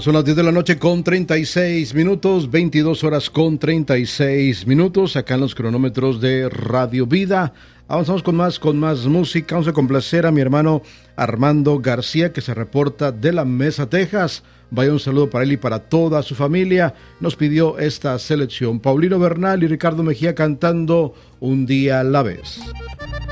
Son las 10 de la noche con 36 minutos, 22 horas con 36 minutos, acá en los cronómetros de Radio Vida. Avanzamos con más música. Vamos a complacer a mi hermano Armando García, que se reporta de La Mesa, Texas. Vaya un saludo para él y para toda su familia. Nos pidió esta selección. Paulino Bernal y Ricardo Mejía cantando Un día a la vez.